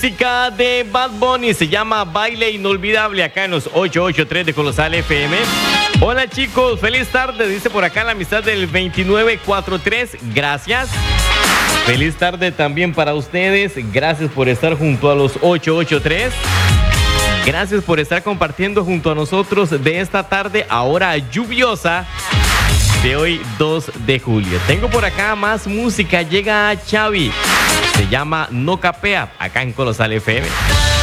música de Bad Bunny se llama Baile Inolvidable acá en los 883 de Colosal FM. Hola chicos, feliz tarde, dice por acá la amistad del 2943, gracias. Feliz tarde también para ustedes, gracias por estar junto a los 883. Gracias por estar compartiendo junto a nosotros de esta tarde ahora lluviosa de hoy 2 de julio. Tengo por acá más música, llega Xavi, se llama No Capea, acá en Colosal FM.